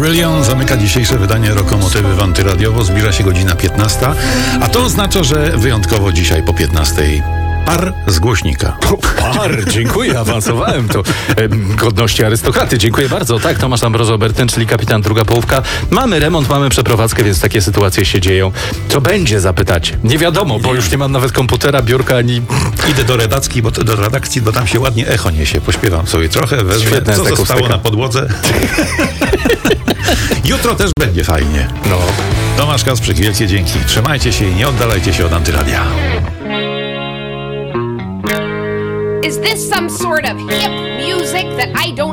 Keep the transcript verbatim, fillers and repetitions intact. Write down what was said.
Rebellion zamyka dzisiejsze wydanie Rokomotywy w Antyradiowo. Zbliża się godzina piętnasta, a to oznacza, że wyjątkowo dzisiaj po piętnastej par z głośnika. Par, dziękuję, awansowałem to. E, godności arystokraty, dziękuję bardzo. Tak, Tomasz Ambrozo-Bertyn, czyli kapitan druga połówka. Mamy remont, mamy przeprowadzkę, więc takie sytuacje się dzieją. Co będzie, zapytacie? Nie wiadomo, bo już nie mam nawet komputera, biurka, ani... Idę do redakcji, bo, do redakcji, bo tam się ładnie echo niesie. Pośpiewam sobie trochę, wezmę, Świetna co jest zostało akustyka. na podłodze. Jutro też będzie fajnie. No. Tomasz Kasprzyk, wielkie dzięki. Trzymajcie się i nie oddalajcie się od Antyradia. Is this some sort of hip music that I don't